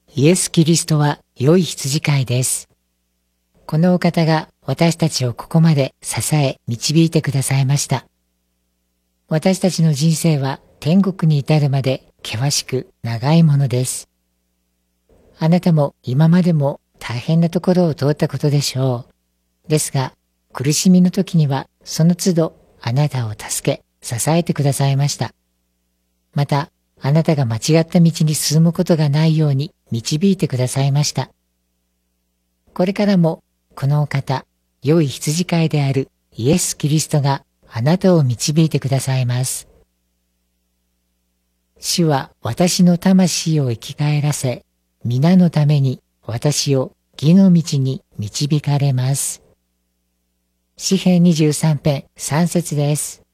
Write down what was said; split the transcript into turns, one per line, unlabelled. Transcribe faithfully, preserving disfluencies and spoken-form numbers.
イエス・キリストは良い羊飼いです。このお方が私たちをここまで支え導いてくださいました。私たちの人生は天国に至るまで険しく長いものです。あなたも今までも大変なところを通ったことでしょう。ですが、苦しみの時にはその都度あなたを助け、支えてくださいました。また、あなたが間違った道に進むことがないように導いてくださいました。これからもこのお方、良い羊飼いであるイエス・キリストがあなたを導いてくださいます。主は私の魂を生き返らせ、皆のために私を義の道に導かれます。詩編にじゅうさん編さん節です。